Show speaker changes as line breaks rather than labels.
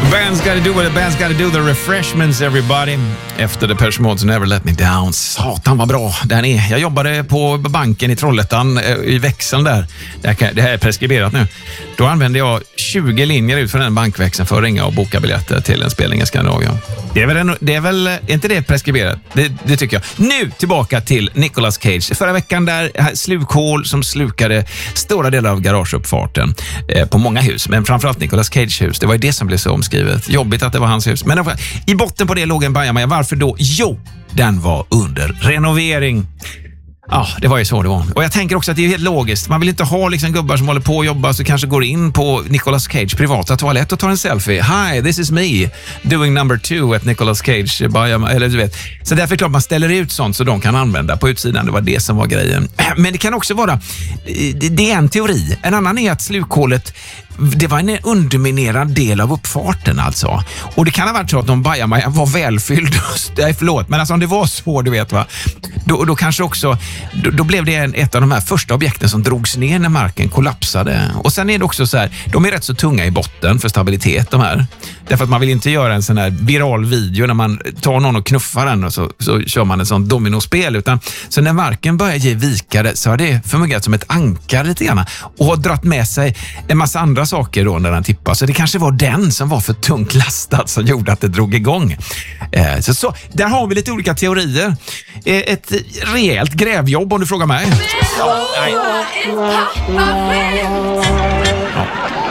Band's gotta do what the band's gotta do. The refreshments, everybody. Efter Depeche Mode's Never Let Me Down. Satan vad bra den är. Jag jobbade på banken i Trollhättan i växeln där. Det här är preskriberat nu. Då använde jag 20 linjer ut från den bankväxeln för att ringa och boka biljetter till en spelning i Skandinavien. Är inte det preskriberat? Det tycker jag. Nu tillbaka till Nicolas Cage. Förra veckan där slukhål som slukade stora delar av garageuppfarten på många hus. Men framförallt Nicolas Cage hus. Det var ju det som blev så omskrivet. Jobbigt att det var hans hus. Men i botten på det låg en bajamaja. Varför då? Jo, den var under renovering. Ja, det var ju så det var. Och jag tänker också att det är helt logiskt. Man vill inte ha liksom gubbar som håller på att jobba så kanske går in på Nicolas Cage privata toalett och tar en selfie. Hi, this is me doing number 2 at Nicolas Cage. Eller du vet. Så därför är klart man ställer ut sånt så de kan använda på utsidan. Det var det som var grejen. Men det kan också vara, det är en teori. En annan är att slukhålet, det var en underminerad del av uppfarten alltså. Och det kan ha varit så att de bajamaja var välfylld. Förlåt, men alltså om det var så, du vet va. Då kanske också, då blev det ett av de här första objekten som drogs ner när marken kollapsade. Och sen är det också så här, de är rätt så tunga i botten för stabilitet de här. Därför att man vill inte göra en sån här viral video när man tar någon och knuffar den och så kör man en sån dominospel. Utan så när marken börjar ge vikare så har det fungerat som ett ankar lite grann. Och har dratt med sig en massa andra saker då när den tippar. Så det kanske var den som var för tungt lastad som gjorde att det drog igång. Så där har vi lite olika teorier. Ett rejält grävjobb om du frågar mig. Ja.